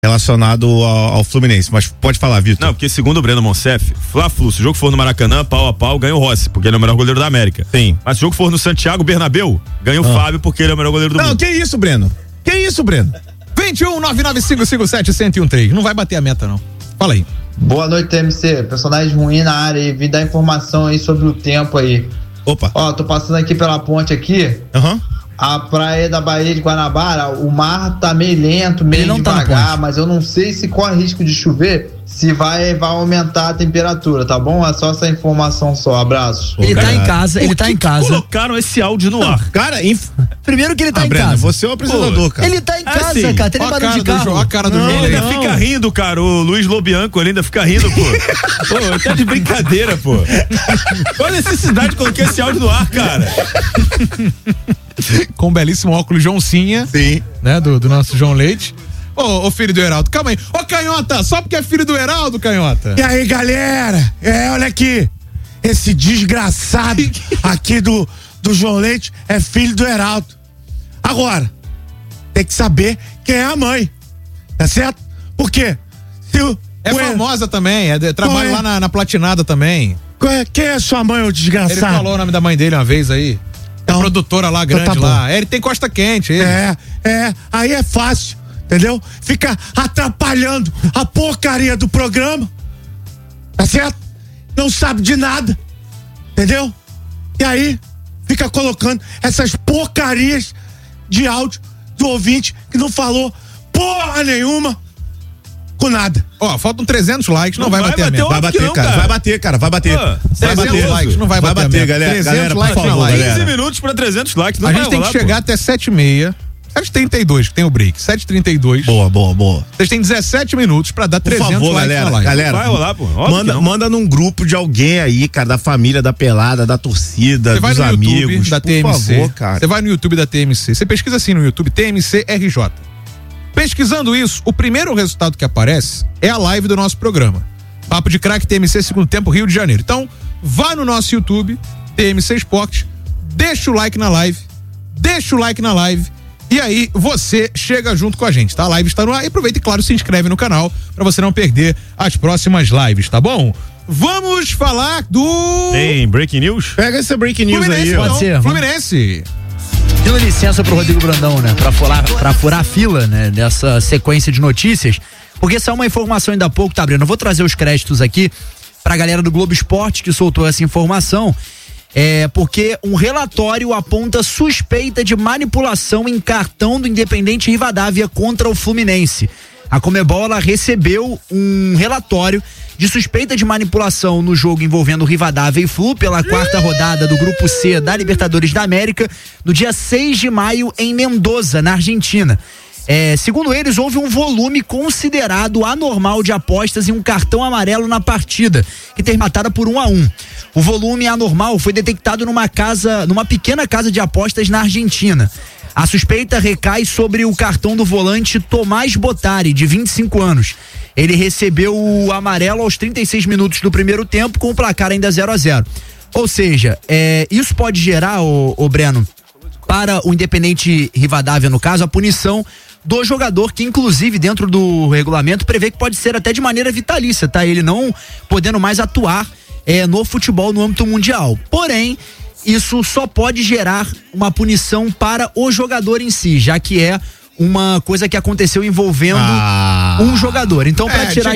relacionado ao Fluminense, mas pode falar, Vitor. Não, porque segundo o Breno Monsef, Fla-Flu, se o jogo for no Maracanã, pau a pau, ganha o Rossi, porque ele é o melhor goleiro da América. Sim. Mas se o jogo for no Santiago Bernabéu, ganha o Fábio, porque ele é o melhor goleiro do mundo. Não, que isso, Breno? 21-995-57-1013. Não vai bater a meta, não. Fala aí. Boa noite, TMC. Personagem ruim na área aí. Vim dar informação aí sobre o tempo aí. Opa. Ó, tô passando aqui pela ponte aqui. A praia da Baía de Guanabara, o mar tá meio lento, meio devagar, mas eu não sei se corre risco de chover, se vai aumentar a temperatura, tá bom? É só essa informação só, abraço. Ele tá em casa, ele tá em casa. Colocaram esse áudio no ar. Cara, primeiro que ele tá em Breno, casa. você é o apresentador, cara. Ele tá em casa, cara, tem barulho de carro. A cara do Ele jogo. ainda fica rindo, cara, o Luiz Lobianco, ele ainda fica rindo, pô. Pô, tá de brincadeira, pô. Qual a necessidade de colocar esse áudio no ar, cara? Com um belíssimo óculos João Sinha. Sim. Né, do nosso João Leite. Ô, filho do Heraldo, calma aí. Ô, Canhota, só porque é filho do Heraldo, Canhota. E aí, galera? Olha aqui. Esse desgraçado aqui do João Leite é filho do Heraldo. Agora, tem que saber quem é a mãe. Tá certo? Por quê? É famosa também, trabalha lá na Platinada também. Quem é sua mãe, ô desgraçado? Ele falou o nome da mãe dele uma vez aí. É a produtora lá, grande lá. Ele tem costa quente, ele. Aí é fácil, entendeu? Fica atrapalhando a porcaria do programa, tá certo? Não sabe de nada, entendeu? E aí, fica colocando essas porcarias de áudio do ouvinte que não falou porra nenhuma com nada. Ó, faltam 300 likes, não vai bater a meta. Vai bater, cara, vai bater, cara, vai bater. 300 likes, não vai bater, galera. 300 likes por favor, na live. 15 minutos pra 300 likes. Não a vai gente tem rolar, que chegar até 7h30. 7h32, que tem o break. 7h32. Boa. Vocês têm 17 minutos pra dar 300 por favor, likes na live. galera, vai rolar, pô. Manda num grupo de alguém aí, cara, da família, da pelada, da torcida, dos amigos. Da TMC. Por favor, cara. Você vai no YouTube da TMC. Você pesquisa assim no YouTube, TMC RJ. Pesquisando isso, o primeiro resultado que aparece é a live do nosso programa. Papo de Craque TMC Segundo Tempo, Rio de Janeiro. Então, vá no nosso YouTube, TMC Esporte, deixa o like na live, e aí você chega junto com a gente, tá? A live está no ar e aproveita e, claro, se inscreve no canal pra você não perder as próximas lives, tá bom? Vamos falar do... Tem breaking news? Pega essa breaking news Fluminense, aí, ó. Pode ser. Fluminense. Pedindo licença pro Rodrigo Brandão, né? Pra furar a fila, né? Dessa sequência de notícias. Porque essa é uma informação ainda há pouco, tá, Breno? Eu vou trazer os créditos aqui pra galera do Globo Esporte que soltou essa informação. Porque um relatório aponta suspeita de manipulação em cartão do Independente Rivadavia contra o Fluminense. A Conmebol, ela recebeu um relatório de suspeita de manipulação no jogo envolvendo Rivadavia e Flu pela quarta rodada do Grupo C da Libertadores da América, no dia 6 de maio em Mendoza, na Argentina. Segundo eles, houve um volume considerado anormal de apostas e um cartão amarelo na partida, que terminou empatada por 1-1. O volume anormal foi detectado numa pequena casa de apostas na Argentina. A suspeita recai sobre o cartão do volante Tomás Bottari, de 25 anos. Ele recebeu o amarelo aos 36 minutos do primeiro tempo, com o placar ainda 0-0. Ou seja, isso pode gerar, ô Breno, para o Independente Rivadavia, no caso, a punição do jogador, que inclusive dentro do regulamento prevê que pode ser até de maneira vitalícia, tá? Ele não podendo mais atuar no futebol no âmbito mundial. Porém, isso só pode gerar uma punição para o jogador em si, já que é uma coisa que aconteceu envolvendo um jogador. Então, pra tirar a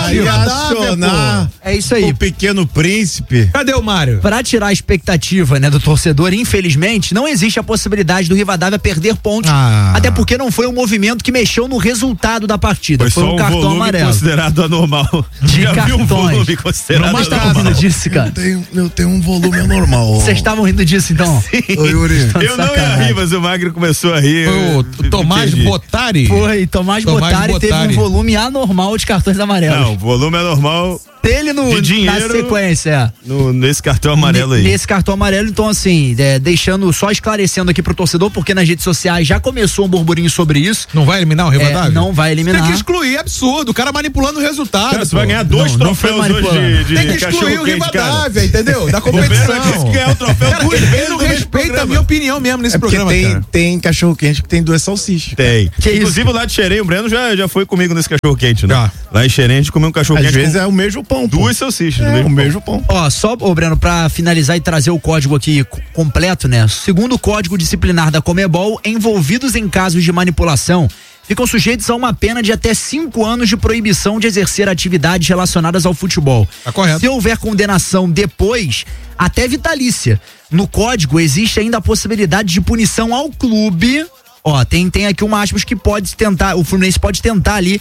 expectativa, é isso aí. O Pequeno Príncipe. Cadê o Mário? Pra tirar a expectativa, né, do torcedor, infelizmente, não existe a possibilidade do Rivadavia perder pontos, até porque não foi um movimento que mexeu no resultado da partida. Foi um cartão amarelo. Considerado anormal. De Já viu um cartões. volume considerado Mas anormal. tava rindo disso, cara. Eu tenho um volume anormal. Vocês estavam rindo disso, então? Sim. Ô, Yuri. Eu não ia rir, mas o Magro começou a rir. O Tomás Bottari. Foi, Tomás Bottari teve um volume anormal de cartões amarelos. Não, volume anormal dele na sequência. Nesse cartão amarelo aí. Nesse cartão amarelo, então assim, só esclarecendo aqui pro torcedor, porque nas redes sociais já começou um burburinho sobre isso. Não vai eliminar o Rivadavia? Não vai eliminar. Tem que excluir, absurdo, o cara manipulando o resultado. Cara, você vai ganhar 2 troféus hoje de tem que excluir o Rivadavia, entendeu? Da competição. O ganhar o troféu cara, ele não respeita a minha opinião mesmo nesse programa, tem cachorro quente que tem 2 salsichas. Tem. Inclusive lá de Xerém, o Breno já foi comigo nesse cachorro quente, né? Lá em Xerém a gente comeu um cachorro quente. Às vezes é o mesmo pão. 2 salsichas, o mesmo pão. Ó, só, Breno, pra finalizar e trazer o código aqui completo, né? Segundo o Código Disciplinar da Conmebol, envolvidos em casos de manipulação ficam sujeitos a uma pena de até 5 anos de proibição de exercer atividades relacionadas ao futebol. Tá correto. Se houver condenação depois, até vitalícia. No código existe ainda a possibilidade de punição ao clube. Ó, tem aqui uma aspas que pode tentar, o Fluminense pode tentar ali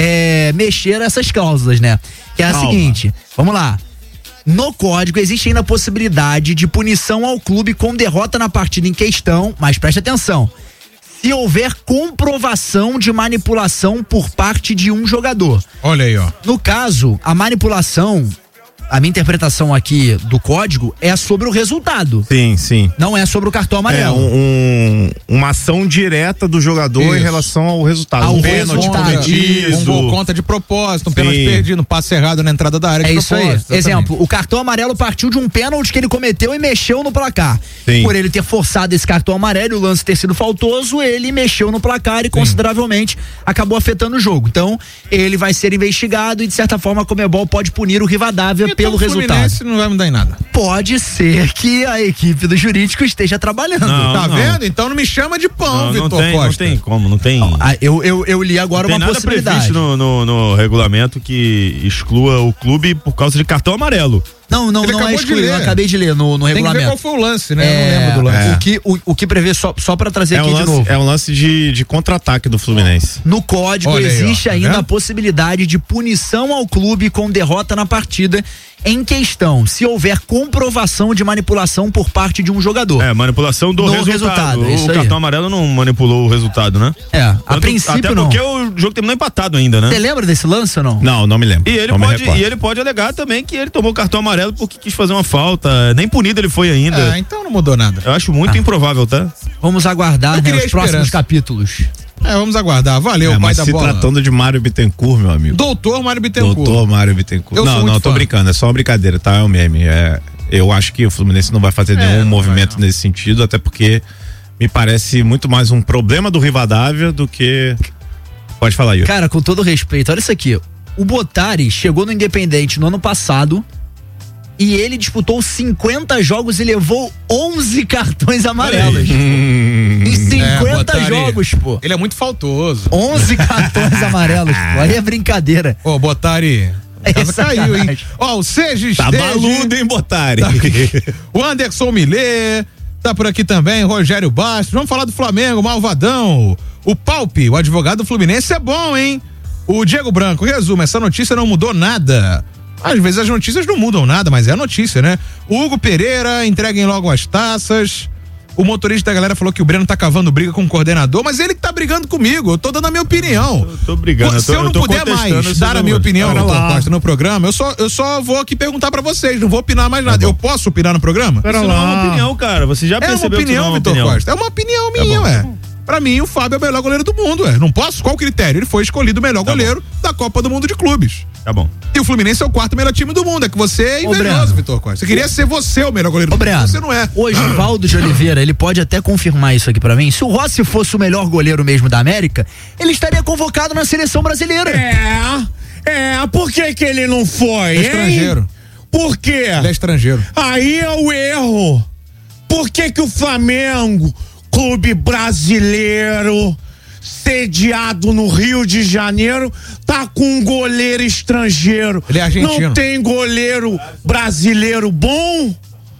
mexer essas cláusulas, né? Que é a seguinte, vamos lá. No código existe ainda a possibilidade de punição ao clube com derrota na partida em questão, mas preste atenção, se houver comprovação de manipulação por parte de um jogador. Olha aí, ó. No caso, a manipulação, a minha interpretação aqui do código é sobre o resultado. Sim. Não é sobre o cartão amarelo. Uma ação direta do jogador em relação ao resultado. Um pênalti cometido. Um gol contra de propósito, um pênalti perdido, um passe errado na entrada da área de propósito. É isso aí. Exemplo, o cartão amarelo partiu de um pênalti que ele cometeu e mexeu no placar. Sim. Por ele ter forçado esse cartão amarelo e o lance ter sido faltoso, ele mexeu no placar e consideravelmente acabou afetando o jogo. Então, ele vai ser investigado e de certa forma a Conmebol pode punir o Rivadavia pelo resultado. Esse não vai mudar em nada. Pode ser que a equipe do jurídico esteja trabalhando. Tá vendo? Então não me chama de pão, Vitor Costa. Não tem como, não tem. Eu li agora uma possibilidade. Não tem nada previsto no regulamento que exclua o clube por causa de cartão amarelo. Não é excluído, eu acabei de ler no regulamento. Tem que ver qual foi o lance, né? Eu não lembro do lance. O que prevê, só pra trazer aqui de novo. É um lance de contra-ataque do Fluminense. No código existe ainda a possibilidade de punição ao clube com derrota na partida em questão, se houver comprovação de manipulação por parte de um jogador. Manipulação do resultado. O cartão amarelo não manipulou o resultado, né? A princípio não. Até porque o jogo terminou empatado ainda, né? Você lembra desse lance ou não? Não me lembro. E ele pode alegar também que ele tomou o cartão amarelo porque quis fazer uma falta, nem punido ele foi ainda. Então não mudou nada. Eu acho muito improvável, tá? Vamos aguardar, os próximos capítulos. Vamos aguardar. Valeu, pai da bola. Se tratando de Mário Bittencourt, meu amigo. Doutor Mário Bittencourt. Doutor Mário Bittencourt. Não, tô brincando, é só uma brincadeira, tá? É um meme. Eu acho que o Fluminense não vai fazer nenhum movimento nesse sentido, até porque me parece muito mais um problema do Rivadavia do que... Pode falar, Yuri. Cara, com todo respeito, olha isso aqui. O Bottari chegou no Independente no ano passado e ele disputou 50 jogos e levou 11 cartões amarelos. Em 50 jogos, pô. Ele é muito faltoso. 11 cartões amarelos, pô. Aí é brincadeira. Ô, Bottari... Casa caiu, hein? O Sejis. Tá baludo, hein, Bottari? Tá o Anderson Milê, tá por aqui também, Rogério Bastos. Vamos falar do Flamengo, Malvadão. O Palpe, o advogado do Fluminense, é bom, hein? O Diego Branco, resumo, essa notícia não mudou nada. Às vezes as notícias não mudam nada, mas é a notícia, né? O Hugo Pereira, entreguem logo as taças. O motorista da galera falou que o Breno tá cavando briga com o coordenador, mas ele que tá brigando comigo, eu tô dando a minha opinião. Eu tô brigando. Se eu não puder mais dar a minha opinião, Costa, no programa, eu só vou aqui perguntar pra vocês, não vou opinar mais nada. Eu posso opinar no programa? Isso não é uma opinião, cara, você já percebeu que não é uma opinião, Vitor Costa. É uma opinião minha, Pra mim, o Fábio é o melhor goleiro do mundo, Não posso? Qual o critério? Ele foi escolhido o melhor goleiro da Copa do Mundo de Clubes. Tá bom. E o Fluminense é o 4º melhor time do mundo. É que você é invejoso, Vitor Costa. Você queria ser você o melhor goleiro do mundo. Você não é. O Osvaldo de Oliveira, ele pode até confirmar isso aqui pra mim. Se o Rossi fosse o melhor goleiro mesmo da América, ele estaria convocado na seleção brasileira. Por que ele não foi? É estrangeiro. Por quê? Ele é estrangeiro. Aí é o erro. Por que o Flamengo, clube brasileiro, sediado no Rio de Janeiro, tá com um goleiro estrangeiro? Ele é argentino. Não tem goleiro brasileiro bom?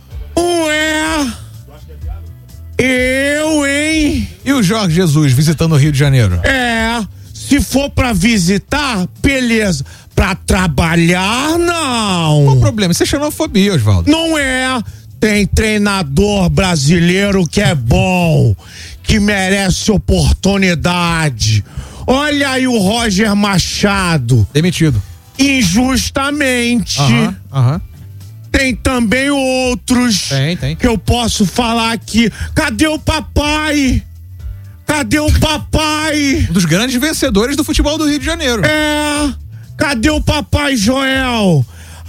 Hein? E o Jorge Jesus visitando o Rio de Janeiro? Se for pra visitar, beleza. Pra trabalhar, não. Qual o problema? Isso é xenofobia, Osvaldo. Não é. Tem treinador brasileiro que é bom, que merece oportunidade. Olha aí o Roger Machado. Demitido. injustamente. Tem também outros que eu posso falar aqui. Cadê o papai? Cadê o papai? Um dos grandes vencedores do futebol do Rio de Janeiro. Cadê o papai Joel?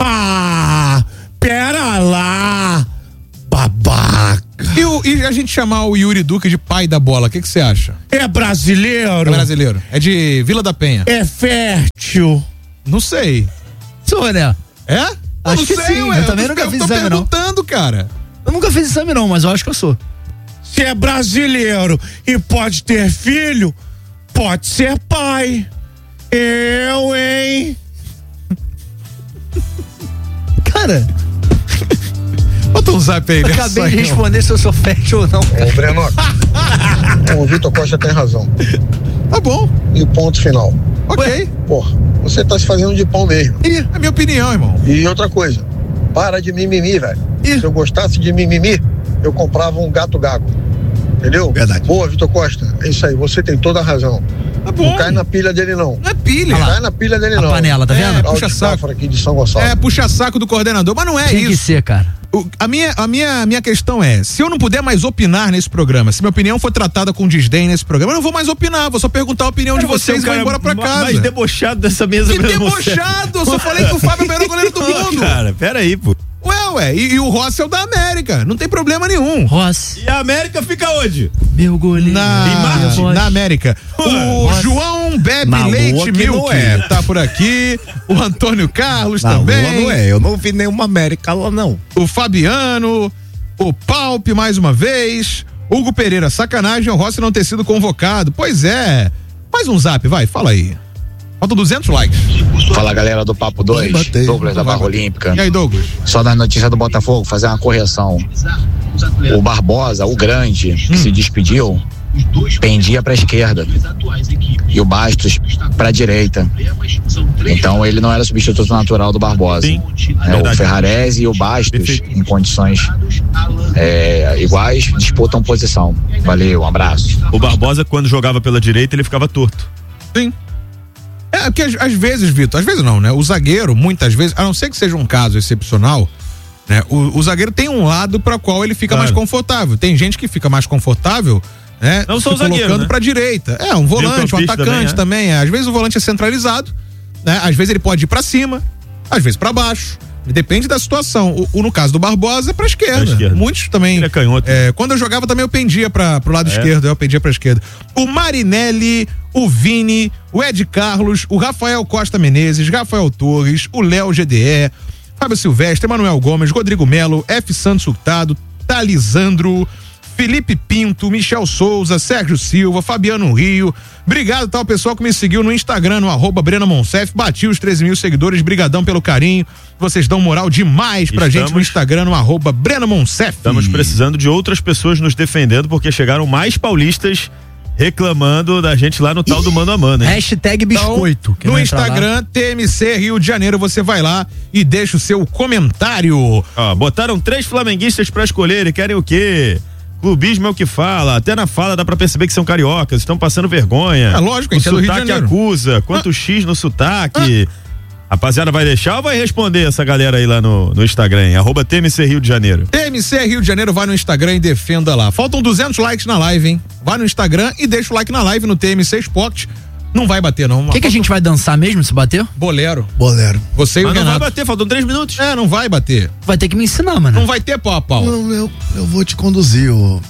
Pera lá, babaca. E a gente chamar o Yuri Duque de pai da bola, o que você acha? É brasileiro? É brasileiro. É de Vila da Penha. É fértil? Não sei. Sou, né? É? Acho que sim. Eu também nunca fiz exame, não. Eu tô perguntando, cara. Eu nunca fiz exame, não, mas eu acho que eu sou. Se é brasileiro e pode ter filho, pode ser pai. Eu, hein? Cara... Bota um zap aí, né? Acabei de responder se eu sou fértil ou não. Ô, Breno, o Vitor Costa tem razão. Tá bom. E ponto final. Ok. Porra, você tá se fazendo de pão mesmo. É a minha opinião, irmão. E outra coisa, para de mimimi, velho. Se eu gostasse de mimimi, eu comprava um gato gago. Entendeu? Verdade. Boa, Vitor Costa. É isso aí, você tem toda a razão. Tá bom. Não cai na pilha dele, não. Não é pilha. Não cai na pilha dele, não. A panela, tá vendo? Puxa saco aqui de São Gonçalo. Puxa saco do coordenador, mas não é Tem isso. que ser, cara. A minha questão é, se eu não puder mais opinar nesse programa, se minha opinião for tratada com desdém nesse programa, eu não vou mais opinar, vou só perguntar a opinião de vocês e vou embora pra casa. Mais debochado dessa mesa. Que debochado! Eu só falei que o Fábio é o melhor goleiro do mundo. Cara, pera aí, pô. Ué, e o Rossi é o da América, não tem problema nenhum. Rossi. E a América fica onde? Meu goleiro. Na América. O João Bebe Leite Milk tá por aqui. O Antônio Carlos também. Não é, eu não vi nenhuma América lá, não. O Fabiano, o Palpe mais uma vez. Hugo Pereira, sacanagem o Rossi não ter sido convocado. Pois é. Mais um zap, vai, fala aí. Faltam 200 likes. Fala, galera do Papo 2, Douglas da Barra Olímpica. E aí, Douglas? Só das notícias do Botafogo, fazer uma correção. O Barbosa, o grande, que se despediu, pendia pra esquerda. E o Bastos pra direita. Então ele não era substituto natural do Barbosa. O Ferrarese e o Bastos, em condições iguais, disputam posição. Valeu, um abraço. O Barbosa, quando jogava pela direita, ele ficava torto. Sim. Porque às vezes, Vitor, às vezes não, né? O zagueiro, muitas vezes, a não ser que seja um caso excepcional, né? O zagueiro tem um lado para qual ele fica mais confortável. Tem gente que fica mais confortável, né? Não só o zagueiro, colocando pra direita. Um volante, um atacante também. Às vezes o volante é centralizado, né? Às vezes ele pode ir pra cima, às vezes pra baixo. Depende da situação. No caso do Barbosa é pra esquerda. Muitos também. Ele é canhoto. Quando eu jogava também eu pendia pro lado esquerdo, eu pendia pra esquerda. O Marinelli, o Vini, o Ed Carlos, o Rafael Costa Menezes, Rafael Torres, o Léo GDE, Fábio Silvestre, Emanuel Gomes, Rodrigo Melo, F. Santos Hurtado, Talisandro, Felipe Pinto, Michel Souza, Sérgio Silva, Fabiano Rio. Obrigado, tal pessoal que me seguiu no Instagram, no @BrenaMonsef. Bati os 13 mil seguidores, brigadão pelo carinho. Vocês dão moral demais pra gente no Instagram, no @BrenaMonsef. Estamos precisando de outras pessoas nos defendendo, porque chegaram mais paulistas reclamando da gente lá no tal do mano a mano, hein? Hashtag biscoito. No Instagram, TMC Rio de Janeiro, você vai lá e deixa o seu comentário. Botaram 3 flamenguistas pra escolher e querem o quê? Clubismo é o que fala, até na fala dá pra perceber que são cariocas, estão passando vergonha. Lógico, o é do Rio de sotaque Janeiro. acusa, quanto X no sotaque. Rapaziada, vai deixar ou vai responder essa galera aí lá no Instagram, hein? @TMC Rio de Janeiro. TMC Rio de Janeiro, vai no Instagram e defenda lá. Faltam 200 likes na live, hein? Vai no Instagram e deixa o like na live no TMC Esporte. Não vai bater, não. O que a gente vai dançar mesmo se bater? Bolero. Mas Você e o não Renato. vai bater, faltam 3 minutos. Não vai bater. Vai ter que me ensinar, mano. Não vai ter pau a pau. Não, eu vou te conduzir, o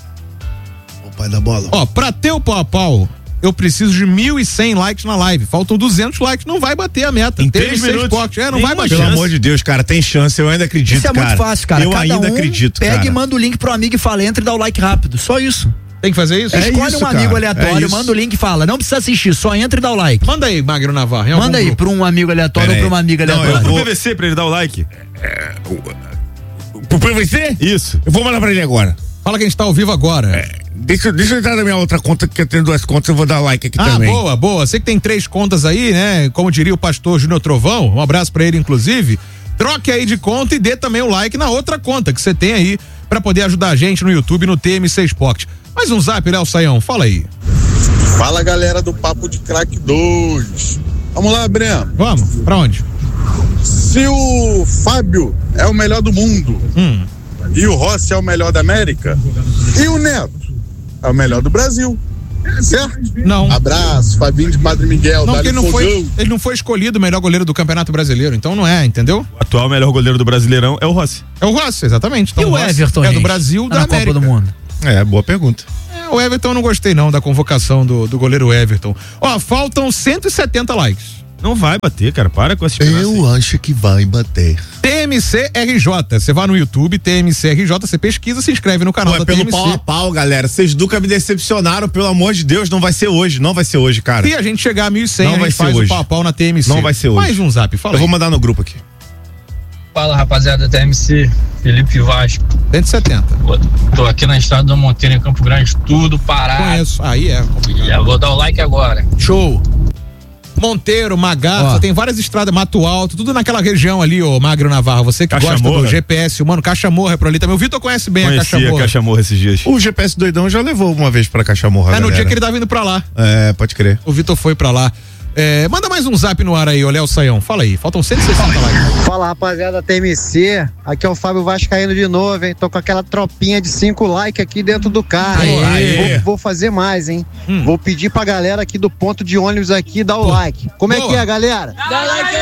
pai da bola. Pra ter o pau a pau, eu preciso de 1.100 likes na live. Faltam 200 likes, não vai bater a meta. Em 3 minutos. Esporte. Não vai bater. Pelo amor de Deus, cara, tem chance, eu ainda acredito, Isso é cara. muito fácil, cara. Eu ainda acredito, pega cara. e manda o link pro amigo e fala, entra e dá o like rápido. Só isso. Tem que fazer isso? Escolhe um amigo aleatório, manda o link e fala, não precisa assistir, só entra e dá o like. Manda aí, Magro Navarro. Manda aí pra um amigo aleatório ou pra uma amiga aleatória. Pro PVC pra ele dar o like. Pro PVC? Isso. Eu vou mandar pra ele agora. Fala que a gente tá ao vivo agora. Deixa eu entrar na minha outra conta, que eu tenho 2 contas, eu vou dar like aqui também. Boa. Você que tem 3 contas aí, né? Como diria o pastor Júnior Trovão, um abraço pra ele, inclusive. Troque aí de conta e dê também o like na outra conta que você tem aí pra poder ajudar a gente no YouTube, no TMC Esporte. Mais um zap, Léo Saião, fala aí. Fala, galera do Papo de Craque 2. Vamos lá, Breno. Vamos, pra onde? Se o Fábio é o melhor do mundo e o Rossi é o melhor da América, e o Neto é o melhor do Brasil, certo? Não. Abraço, Fabinho de Padre Miguel. Não, porque ele não foi escolhido o melhor goleiro do Campeonato Brasileiro, então não é, entendeu? O atual melhor goleiro do Brasileirão é o Rossi. É o Rossi, exatamente. Então, e o Everton, é do Brasil, da América. Copa do Mundo. Boa pergunta. O Everton eu não gostei não da convocação do goleiro Everton. Ó, faltam 170 likes. Não vai bater, cara. Para com essa esperança. Eu acho que vai bater. TMC RJ. Você vai no YouTube, TMC RJ, você pesquisa, se inscreve no canal da pelo TMC. pau a pau, galera. Vocês nunca me decepcionaram, pelo amor de Deus. Não vai ser hoje, cara. Se a gente chegar a 1.100, não a gente faz o pau a pau na TMC. Não vai ser hoje. Mais um zap, fala. Eu vou mandar no grupo aqui. Fala, rapaziada da TMC, Felipe Vasco. 170. Tô aqui na estrada do Monteiro, em Campo Grande, tudo parado. Conheço, aí é complicado. Já vou dar o like agora. Show. Monteiro, Magarça, tem várias estradas, Mato Alto, tudo naquela região ali, ô Magro Navarro. Você que gosta do GPS, mano, Cachamorra é por ali também. O Vitor conhece bem a Cachamorra. Cachamorra esses dias. O GPS doidão já levou uma vez pra Cachamorra. No dia que ele tava indo pra lá. Pode crer. O Vitor foi pra lá. Manda mais um zap no ar aí, ô Léo Saião. Fala aí, faltam 160 likes. Fala, rapaziada da TMC. Aqui é o Fábio Vascaíno de novo, hein? Tô com aquela tropinha de 5 likes aqui dentro do carro. Vou fazer mais, hein? Vou pedir pra galera aqui do ponto de ônibus aqui dar o like. Como é que é, galera? Dá like!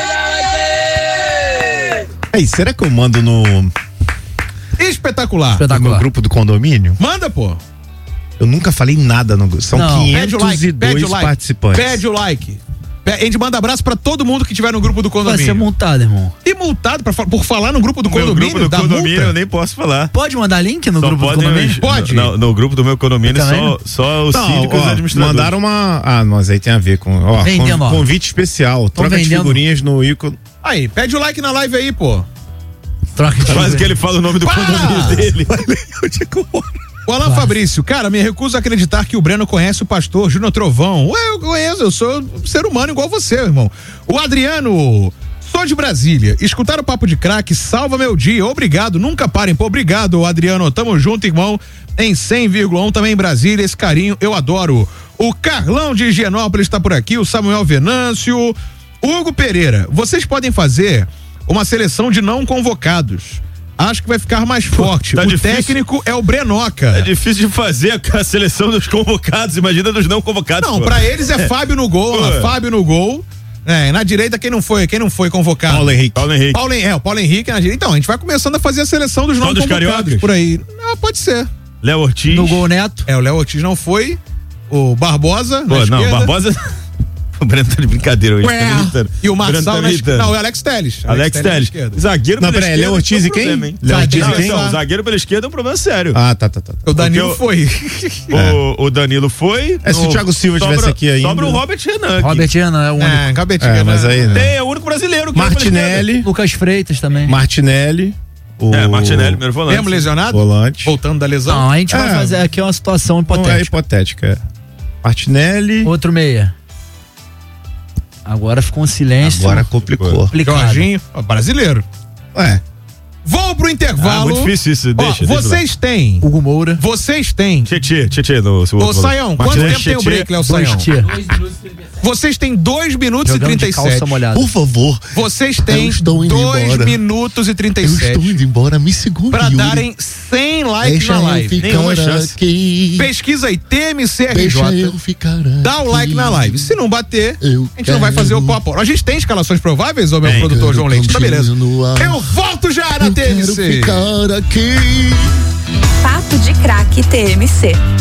Aí, será que eu mando no... Espetacular. No grupo do condomínio? Manda, pô. Eu nunca falei nada no grupo. São 502 participantes. Pede o like. A gente manda abraço pra todo mundo que tiver no grupo do condomínio. Vai ser multado, irmão. E multado por falar no grupo do condomínio? No grupo do condomínio eu nem posso falar. Pode mandar link no grupo do condomínio? Pode. No grupo do meu condomínio só os síndicos e administradores. Mandaram uma... mas aí tem a ver com... convite especial. Troca de figurinhas no ícone. Aí, pede o like na live aí, pô. Troca de Quase que ele fala o nome do condomínio dele. O Alan Fabrício, cara, me recuso a acreditar que o Breno conhece o pastor Júnior Trovão. Eu conheço, eu sou um ser humano igual você, irmão. O Adriano, sou de Brasília. Escutar o Papo de Craque salva meu dia. Obrigado, nunca parem. Pô, obrigado, Adriano. Tamo junto, irmão. Em 100,1 também em Brasília. Esse carinho eu adoro. O Carlão de Higienópolis está por aqui. O Samuel Venâncio. Hugo Pereira, vocês podem fazer uma seleção de não convocados. Acho que vai ficar mais forte. Tá o difícil. Técnico é o Brenoca. É difícil de fazer a seleção dos convocados, imagina dos não convocados. Não, pra eles é Fábio no gol, Fábio no gol. Na direita quem não foi convocado? Paulo Henrique. O Paulo Henrique na direita. Então, a gente vai começando a fazer a seleção dos não convocados cariocas? Por aí. Pode ser. Léo Ortiz. No gol, Neto. O Léo Ortiz não foi. O Barbosa na esquerda. Barbosa... O Breno tá de brincadeira hoje. E o Marçal na esquerda. Não, é o Alex Telles. Alex Telles. Zagueiro pela esquerda. Léo Ortiz e quem? Léo Ortiz e quem? Não, zagueiro pela esquerda é um problema sério. Tá. O Danilo foi. O Danilo foi. Se o Thiago Silva tivesse aqui ainda. Sobra o Robert Renan. Robert Renan é o único. Robert Renan. Mas aí, né? É o único brasileiro. Que Martinelli. Lucas Freitas também. Martinelli. Martinelli, primeiro volante. Mesmo lesionado? Volante. Voltando da lesão. Não, a gente vai fazer aqui uma situação hipotética. Não é hipotética. Martinelli. Outro meia. Agora ficou um silêncio. Agora complicou. Jorginho, brasileiro. Vou pro intervalo. Muito difícil isso, deixa. Vocês têm. Hugo Moura. Tietê no Ô, Saião, quanto tempo tem o break, Léo Saião? 2 minutos. Vocês têm 2 minutos e 37. Por favor. Vocês têm 2 minutos e 37. Eu estou indo embora, me segura. Pra darem 100 likes na live. Nenhuma chance. Pesquisa aí, TMCRJ. Deixa eu ficar dá o like na live. Se não bater, a gente não vai fazer o pó. A gente tem escalações prováveis, ô meu produtor João Leite? Tá beleza. Eu volto já na TMC. Quero ficar aqui. Papo de Craque TMC.